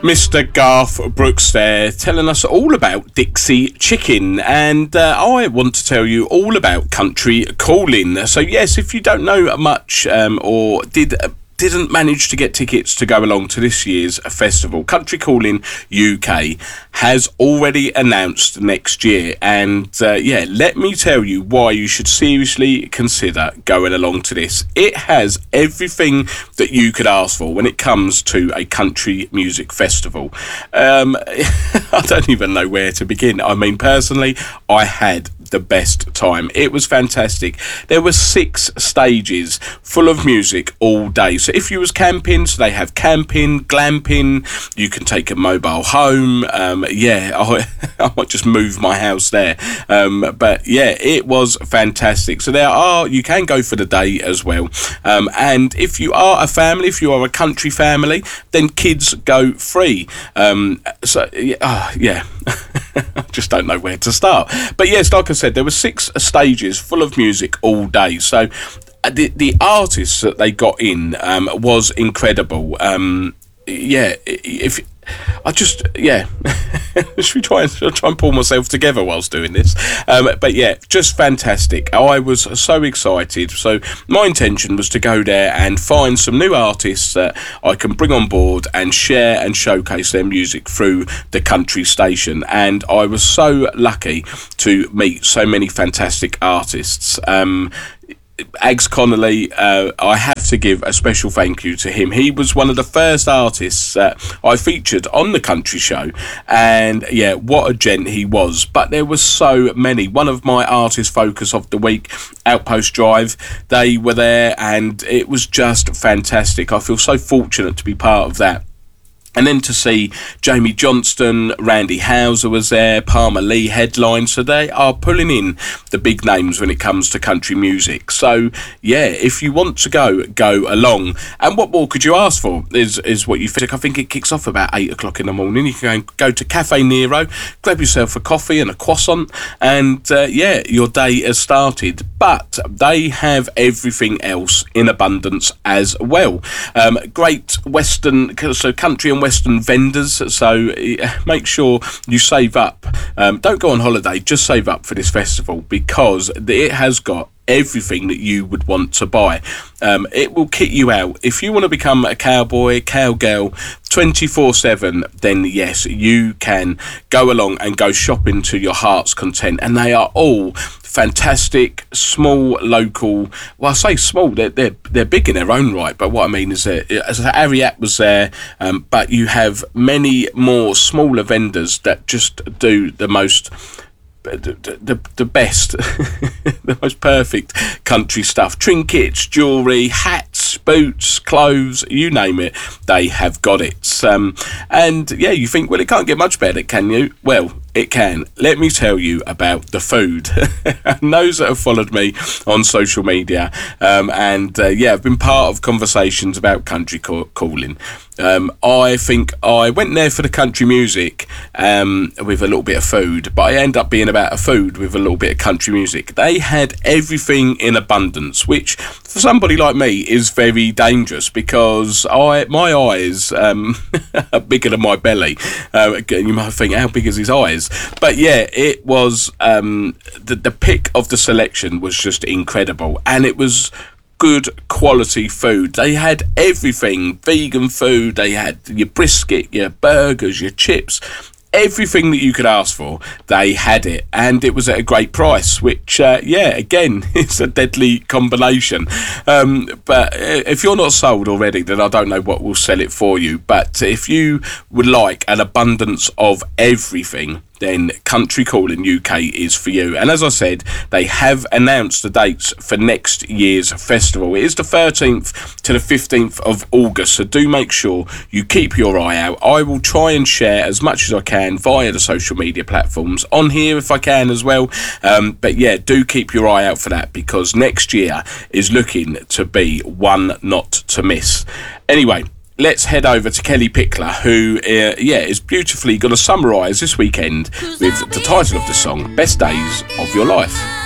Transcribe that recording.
Mr. Garth Brooks there, telling us all about Dixie Chicken, and I want to tell you all about Country Calling. So yes, if you don't know much or didn't manage to get tickets to go along to this year's festival, Country Calling UK has already announced next year, and let me tell you why you should seriously consider going along to this. It has everything that you could ask for when it comes to a country music festival. I don't even know where to begin. I mean, personally, I had the best time. It was fantastic. There were 6 stages full of music all day. So if you was camping, so they have camping, glamping, you can take a mobile home. I might just move my house there. But yeah, it was fantastic. So you can go for the day as well. And if you are a family, if you are a country family, then kids go free. I just don't know where to start. But yes, like I said, there were 6 stages full of music all day. So the artists that they got in was incredible. Should we try and pull myself together whilst doing this? But yeah, just fantastic. I was so excited. So my intention was to go there and find some new artists that I can bring on board and share and showcase their music through the country station. And I was so lucky to meet so many fantastic artists. Ags Connolly, I have to give a special thank you to him. He was one of the first artists I featured on the country show, and yeah, what a gent he was. But there was so many. One of my artist focus of the week, Outpost Drive, they were there, and it was just fantastic. I feel so fortunate to be part of that. And then to see Jamie Johnston, Randy Houser was there, Palmer Lee headline. So they are pulling in the big names when it comes to country music. So yeah, if you want to go along. And what more could you ask for is what you think. I think it kicks off about 8 o'clock in the morning. You can go to Cafe Nero, grab yourself a coffee and a croissant, and your day has started. But they have everything else in abundance as well. Great Western, so country and Western vendors, so make sure you save up. Don't go on holiday, just save up for this festival, because it has got everything that you would want to buy. It will kit you out. If you want to become a cowboy, cowgirl 24/7, then yes, you can go along and go shopping to your heart's content. And they are all fantastic, small, local. Well, I say small, they're big in their own right, but what I mean is that as Ariat was there, but you have many more smaller vendors that just do the most the best the most perfect country stuff. Trinkets, jewellery, hats, boots, clothes, you name it, they have got it. And yeah, you think, well, it can't get much better, can you? Well, it can. Let me tell you about the food. And those that have followed me on social media, I've been part of conversations about country calling. I think I went there for the country music with a little bit of food, but I end up being about a food with a little bit of country music. They had everything in abundance, which for somebody like me is very dangerous, because my eyes are bigger than my belly. You might think, how big is his eyes? But yeah, it was the pick of the selection was just incredible, and it was good quality food. They had everything, vegan food, they had your brisket, your burgers, your chips, everything that you could ask for, they had it, and it was at a great price, which again, it's a deadly combination. But if you're not sold already, then I don't know what will sell it for you. But if you would like an abundance of everything, then Country Calling UK is for you. And as I said, they have announced the dates for next year's festival. It is the 13th to the 15th of August, so do make sure you keep your eye out. I will try and share as much as I can via the social media platforms, on here if I can as well. But yeah, do keep your eye out for that, because next year is looking to be one not to miss. Anyway, let's head over to Kelly Pickler, who is beautifully going to summarise this weekend with the title of the song, Best Days of Your Life.